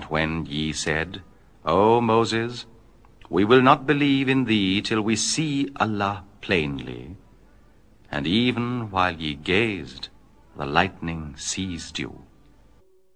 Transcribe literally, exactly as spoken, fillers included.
not when ye said, O Moses, we will not believe in thee till we see Allah plainly? And even while ye gazed, the lightning seized you.